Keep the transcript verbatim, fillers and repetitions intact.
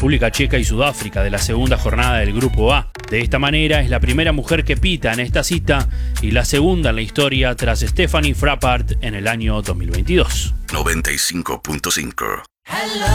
República Checa y Sudáfrica de la segunda jornada del Grupo A. De esta manera es la primera mujer que pita en esta cita y la segunda en la historia tras Stephanie Frappart en el año dos mil veintidós. noventa y cinco punto cinco